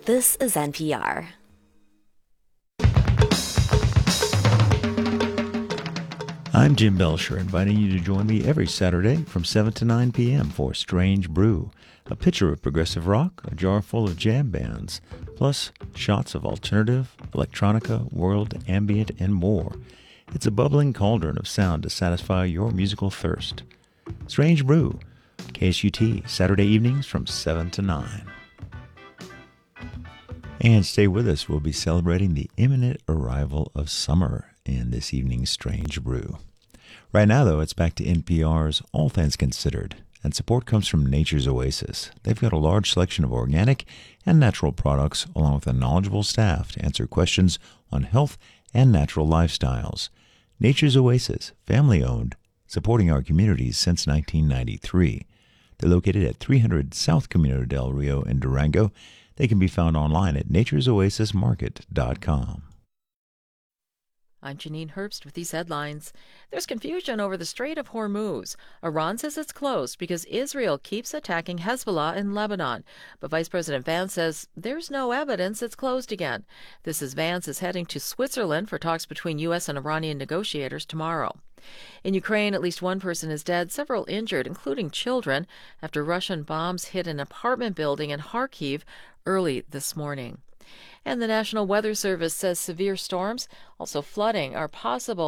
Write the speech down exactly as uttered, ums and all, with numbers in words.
This is N P R. I'm Jim Belcher, inviting you to join me every Saturday from seven to nine p.m. for Strange Brew, a pitcher of progressive rock, a jar full of jam bands, plus shots of alternative, electronica, world, ambient, and more. It's a bubbling cauldron of sound to satisfy your musical thirst. Strange Brew, K S U T, Saturday evenings from seven to nine. And stay with us. We'll be celebrating the imminent arrival of summer in this evening's Strange Brew. Right now, though, it's back to N P R's All Things Considered, and support comes from Nature's Oasis. They've got a large selection of organic and natural products, along with a knowledgeable staff to answer questions on health and natural lifestyles. Nature's Oasis, family-owned, supporting our communities since nineteen ninety-three. They're located at three hundred South Camino del Rio in Durango. They can be found online at natures oasis market dot com. I'm Janine Herbst with these headlines. There's confusion over the Strait of Hormuz. Iran says it's closed because Israel keeps attacking Hezbollah in Lebanon. But Vice President Vance says there's no evidence it's closed again. This is Vance is heading to Switzerland for talks between U S and Iranian negotiators tomorrow. In Ukraine, at least one person is dead, several injured, including children, after Russian bombs hit an apartment building in Kharkiv early this morning. And the National Weather Service says severe storms, also flooding, are possible